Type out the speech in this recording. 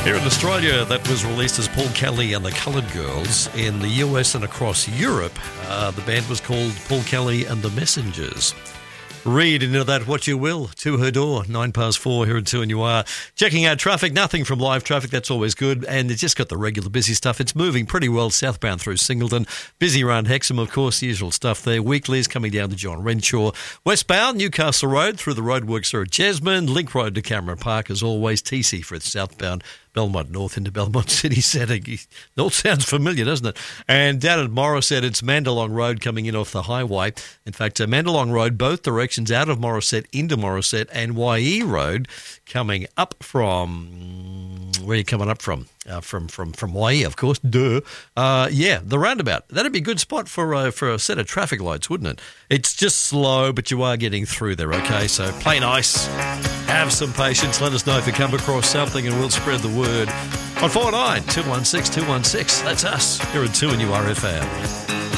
Here in Australia, that was released as Paul Kelly and the Coloured Girls. In the US and across Europe, the band was called Paul Kelly and the Messengers. Read into that what you will. To her door, 4:09 here at 2 and you are. Checking out traffic, nothing from live traffic, that's always good. And it's just got the regular busy stuff. It's moving pretty well southbound through Singleton. Busy around Hexham, of course, the usual stuff there. Weeklies coming down to John Renshaw. Westbound, Newcastle Road through the roadworks there at Jesmond. Link Road to Cameron Park as always. TC for its southbound. Belmont North into Belmont City Centre. It all sounds familiar, doesn't it? And down at Morisset, it's Mandalong Road coming in off the highway. In fact, Mandalong Road, both directions out of Morisset into Morisset, and YE Road coming up from... Where are you coming up from? From YE, of course. Duh. The roundabout. That'd be a good spot for a set of traffic lights, wouldn't it? It's just slow, but you are getting through there, okay? So play nice. Have some patience. Let us know if you come across something and we'll spread the word. On 49 216 216. That's us here at 2 and URFM.